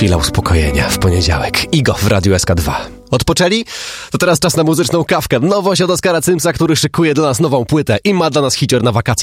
Chwila uspokojenia w poniedziałek. Igo w Radiu SK2. Odpoczęli? To teraz czas na muzyczną kawkę. Nowość od Oskara Cymsa, który szykuje dla nas nową płytę i ma dla nas hicior na wakacje.